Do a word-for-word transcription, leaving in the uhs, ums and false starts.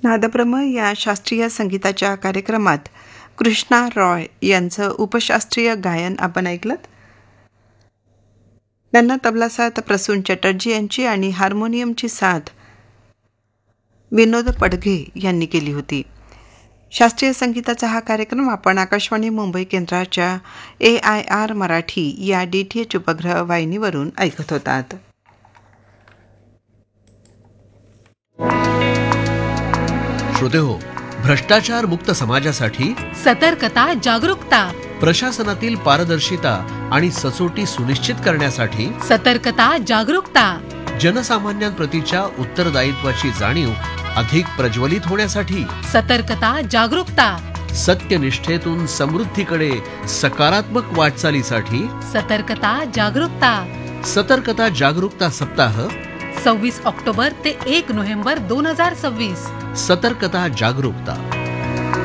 नादब्रह्म या शास्त्रीय संगीताच्या कार्यक्रमात कृष्णा रॉय यांचं उपशास्त्रीय गायन आपण ऐकलंत. त्यांना तबला साथ प्रसून चटर्जी यांची आणि हार्मोनियमची साथ विनोद पडघे यांनी केली होती. शास्त्रीय संगीताचा हा कार्यक्रम आपण आकाशवाणी मुंबई केंद्राच्या ए आय आर मराठी या डी टी एच उपग्रह वाहिनीवरून ऐकत होतात. श्रोतेहो, भ्रष्टाचार मुक्त समाजासाठी सतर्कता, जागरूकता, प्रशासनातील पारदर्शिता आणि सचोटी सुनिश्चित करण्यासाठी सतर्कता, जागरूकता, जनसामान्यांप्रतीच्या उत्तरदायित्वाची जाणीव अधिक प्रज्वलित होण्यासाठी सतर्कता, जागरूकता, सत्यनिष्ठेतून समृद्धीकडे सकारात्मक वाटचालीसाठी सतर्कता, जागरूकता. सतर्कता जागरूकता सप्ताह सव्वीस ऑक्टोबर ते एक नोव्हेंबर दोन हजार सव्वीस. सतर्कता जागरूकता.